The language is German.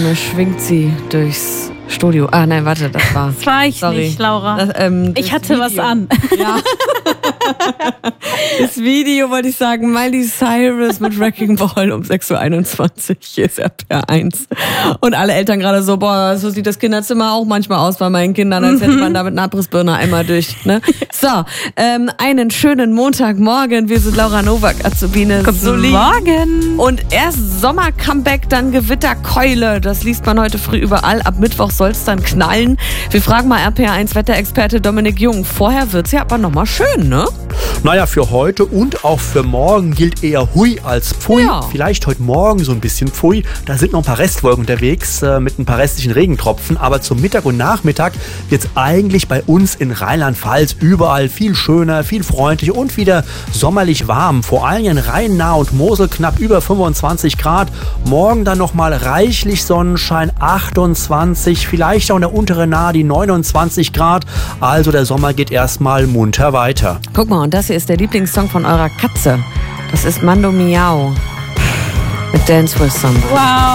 Schwingt sie durchs Studio. Ah, nein, warte, das war... Das war ich nicht, Laura. Ich hatte was an. Ja. Das Video, wollte ich sagen, Miley Cyrus mit Wrecking Ball um 6.21 Uhr. Hier ist RPR 1. Und alle Eltern gerade so, boah, so sieht das Kinderzimmer auch manchmal aus bei meinen Kindern, als hätte man da mit einer Abrissbirne einmal durch. Ne? So, einen schönen Montagmorgen. Wir sind Laura Nowak, Azubine. Guten Morgen. Und erst Sommer-Comeback, dann Gewitterkeule. Das liest man heute früh überall. Ab Mittwoch soll es dann knallen. Wir fragen mal RPR1-Wetterexperte Dominik Jung. Vorher wird es ja aber nochmal schön, ne? Naja, für heute und auch für morgen gilt eher Hui als Pfui. Ja. Vielleicht heute Morgen so ein bisschen Pfui. Da sind noch ein paar Restwolken unterwegs mit ein paar restlichen Regentropfen. Aber zum Mittag und Nachmittag wird es eigentlich bei uns in Rheinland-Pfalz überall viel schöner, viel freundlicher und wieder sommerlich warm. Vor allem in Rhein-Nahe und Mosel knapp über 25 Grad. Morgen dann nochmal reichlich Sonnenschein, 28, vielleicht auch in der unteren Nahe die 29 Grad. Also der Sommer geht erstmal munter weiter. Guck mal, und das hier ist der Lieblingssong von eurer Katze. Das ist Mando Miau mit Dance with Somebody. Wow.